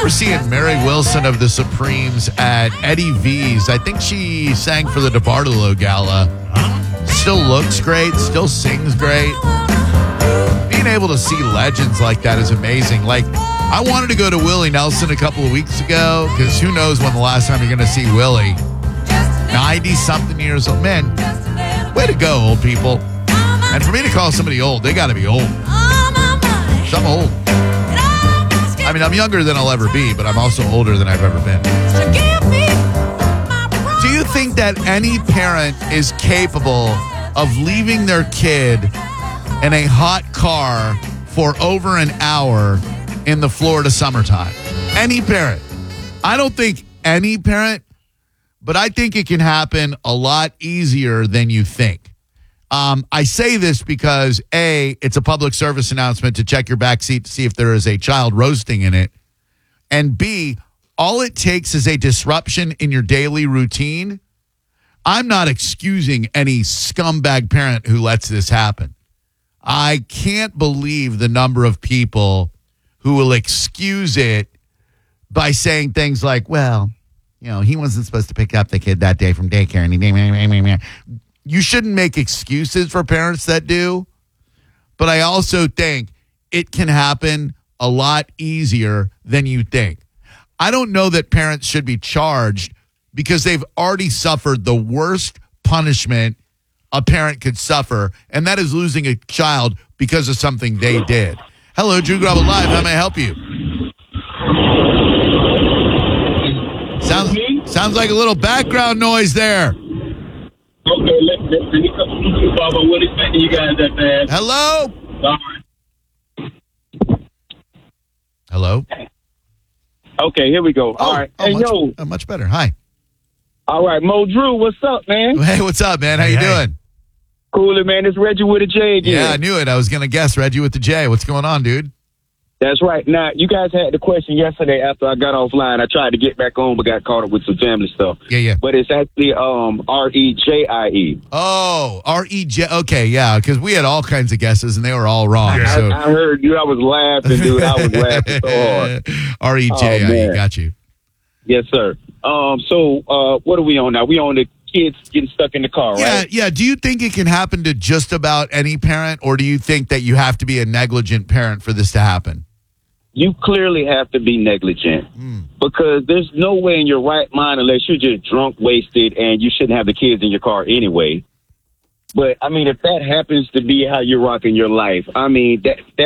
remember seeing Mary Wilson of the Supremes at Eddie V's. I think she sang for the DeBartolo Gala. Still looks great, still sings great. Being able to see legends like that is amazing. Like, I wanted to go to Willie Nelson a couple of weeks ago because who knows when the last time you're going to see Willie. 90-something years old. Man, way to go, old people. And for me to call somebody old, they got to be old. So I'm old. I mean, I'm younger than I'll ever be, but I'm also older than I've ever been. Do you think that any parent is capable of leaving their kid in a hot car for over an hour in the Florida summertime? Any parent. I don't think any parent, but I think it can happen a lot easier than you think. I say this because, A, it's a public service announcement to check your backseat to see if there is a child roasting in it. And B, all it takes is a disruption in your daily routine. I'm not excusing any scumbag parent who lets this happen. I can't believe the number of people who will excuse it by saying things like, well, you know, he wasn't supposed to pick up the kid that day from daycare. And you shouldn't make excuses for parents that do. But I also think it can happen a lot easier than you think. I don't know that parents should be charged because they've already suffered the worst punishment a parent could suffer, and that is losing a child because of something they did. Hello, Drew Garabo Live. How may I help you? Sounds like a little background noise there. Okay, let me come to you, Bob. I wasn't expecting you guys that bad. Hello? Hello? Okay, here we go. All right. Hey, much better. Hi. All right, Mo Drew, what's up, man? Hey, what's up, man? How you doing? Coolin', man. It's Reggie with a J again. Yeah, I knew it. I was going to guess Reggie with the J. What's going on, dude? That's right. Now, you guys had the question yesterday after I got offline. I tried to get back on, but got caught up with some family stuff. Yeah. But it's actually R-E-J-I-E. Oh, R-E-J. Okay, yeah, because we had all kinds of guesses, and they were all wrong. I heard you. I was laughing, dude. I was laughing so hard. R-E-J-I-E. Got you. Yes, sir. So what are we on now? We on the kids getting stuck in the car, right? Yeah. Do you think it can happen to just about any parent, or do you think that you have to be a negligent parent for this to happen? You clearly have to be negligent because there's no way in your right mind, unless you're just drunk, wasted, and you shouldn't have the kids in your car anyway. But, I mean, if that happens to be how you're rocking your life, I mean,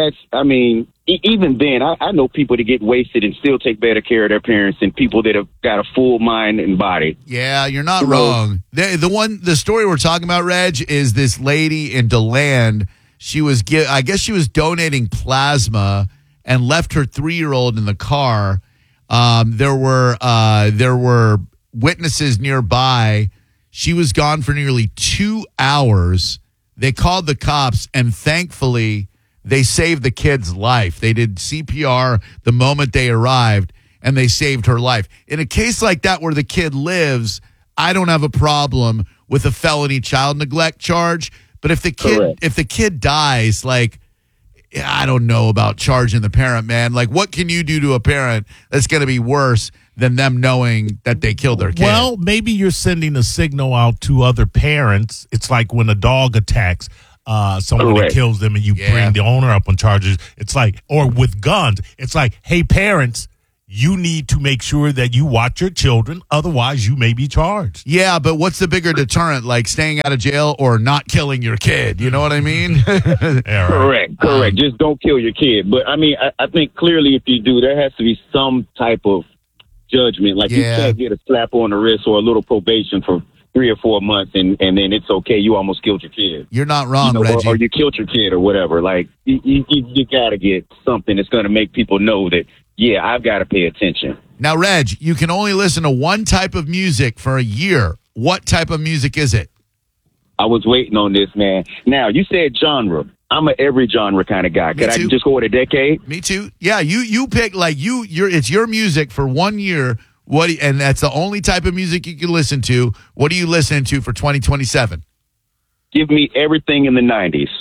even then, I know people that get wasted and still take better care of their parents than people that have got a full mind and body. Yeah, you're not wrong. The story we're talking about, Reg, is this lady in DeLand. I guess she was donating plasma and left her 3-year-old in the car. There were witnesses nearby. She was gone for nearly 2 hours. They called the cops, and thankfully, they saved the kid's life. They did CPR the moment they arrived, and they saved her life. In a case like that where the kid lives, I don't have a problem with a felony child neglect charge. But if the kid dies, like, I don't know about charging the parent, man. Like, what can you do to a parent that's going to be worse than them knowing that they killed their kid? Well, maybe you're sending a signal out to other parents. It's like when a dog attacks someone that kills them and you bring the owner up on charges. It's like, or with guns, it's like, hey, parents, you need to make sure that you watch your children. Otherwise, you may be charged. Yeah, but what's the bigger deterrent, like staying out of jail or not killing your kid? You know what I mean? Yeah, right. Correct. Just don't kill your kid. But, I mean, I think clearly if you do, there has to be some type of judgment. Like, you can't get a slap on the wrist or a little probation for 3 or 4 months and then it's okay. You almost killed your kid. You're not wrong, Reggie. Or you killed your kid or whatever. Like, you got to get something that's going to make people know that, yeah, I've got to pay attention. Now, Reg, you can only listen to one type of music for a year. What type of music is it? I was waiting on this, man. Now, you said genre. I'm an every genre kind of guy. Could I just go with a decade? Me too. Yeah, you pick, like, it's your music for 1 year. And that's the only type of music you can listen to. What are you listening to for 2027? Give me everything in the 90s.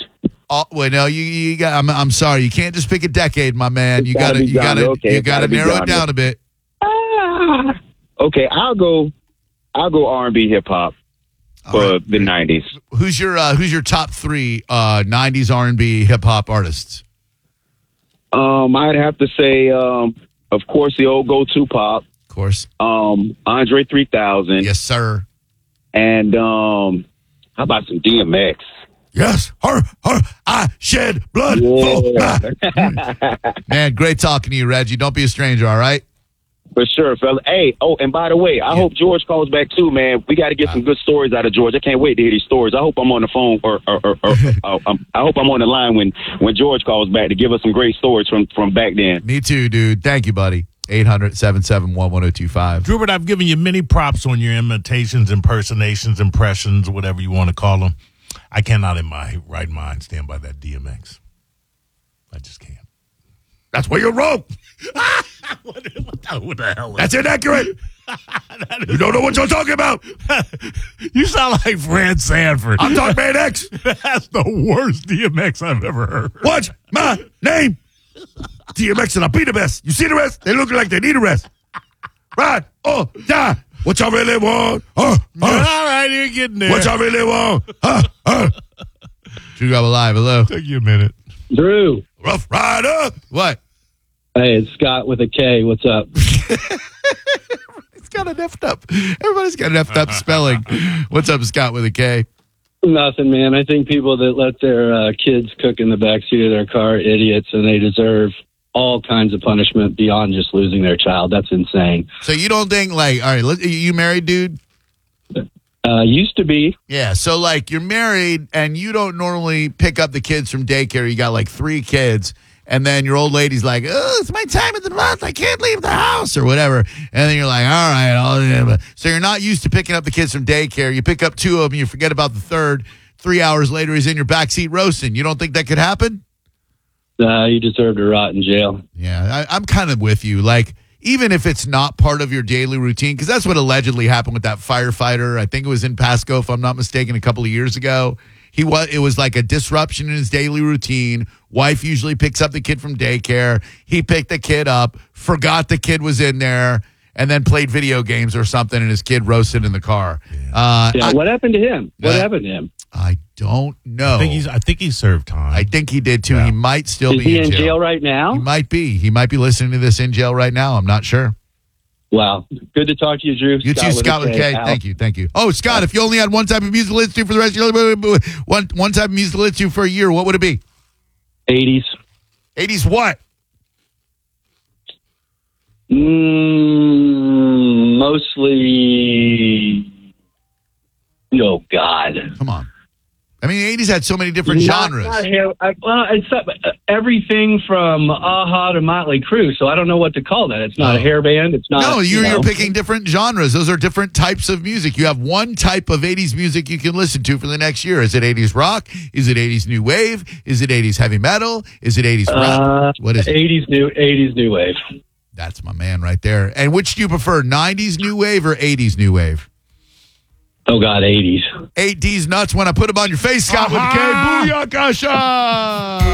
Well, no, you got. I'm sorry, you can't just pick a decade, my man. It's You got to Okay, you got to narrow it down a bit. Okay, I'll go R&B hip hop for the 90s. Who's your top 3 90s R&B hip hop artists? I'd have to say, of course, the old go-to pop. Of course. Andre 3000. Yes, sir. And how about some DMX? Yes, I shed blood. Man, great talking to you, Reggie. Don't be a stranger, all right? For sure, fella. Hey, and by the way, I hope George calls back too, man. We got to get some good stories out of George. I can't wait to hear these stories. I hope I'm on the phone or I hope I'm on the line when George calls back to give us some great stories from back then. Me too, dude. Thank you, buddy. 800-771-1025. Drubert, I've given you many props on your imitations, impersonations, impressions, whatever you want to call them. I cannot in my right mind stand by that DMX. I just can't. That's where you're wrong. What the hell? That's inaccurate. You don't know what you're talking about. You sound like Fred Sanford. I'm talking Man X. That's the worst DMX I've ever heard. What's my name? DMX and I'll be the best. You see the rest? They look like they need a rest. Ride or die. What y'all really want? All right, you're getting there. What y'all really want? Drew Garabo Live. Hello. Take you a minute. Drew. Rough Rider. What? Hey, it's Scott with a K. What's up? It's got an effed up. Everybody's got an effed up spelling. What's up, Scott with a K? Nothing, man. I think people that let their kids cook in the backseat of their car are idiots, and they deserve all kinds of punishment beyond just losing their child. That's insane. So you don't think, like, all right, you married, dude? Used to be. Yeah, so, like, you're married, and you don't normally pick up the kids from daycare. You got, like, 3 kids. And then your old lady's like, oh, it's my time of the month. I can't leave the house or whatever. And then you're like, all right. So you're not used to picking up the kids from daycare. You pick up 2 of them. You forget about the third. 3 hours later, he's in your backseat roasting. You don't think that could happen? You deserve to rot in jail. Yeah, I'm kind of with you. Like, even if it's not part of your daily routine, because that's what allegedly happened with that firefighter. I think it was in Pasco, if I'm not mistaken, a couple of years ago. It was like a disruption in his daily routine. Wife usually picks up the kid from daycare. He picked the kid up, forgot the kid was in there, and then played video games or something, and his kid roasted in the car. What happened to him? What happened to him? I don't know. I think he served time. I think he did too. Yeah. He might still Is be he in jail right now? He might be. He might be listening to this in jail right now. I'm not sure. Wow. Good to talk to you, Drew. You too, Scott with K. Thank you. Oh, Scott, if you only had one type of music to listen to for the rest of your life, one type of music to listen to for a year, what would it be? 80s. 80s what? Mostly. Oh, God. Come on. I mean, the 80s had so many different genres. It's everything from Aha to Motley Crue, so I don't know what to call that. It's not a hair band. It's not. No, you're picking different genres. Those are different types of music. You have one type of 80s music you can listen to for the next year. Is it 80s rock? Is it 80s new wave? Is it 80s heavy metal? Is it 80s rap? What is it? 80s new wave. That's my man right there. And which do you prefer, 90s new wave or 80s new wave? Oh, God, 80s. 80s nuts when I put them on your face, Scott with the K. Booyakasha!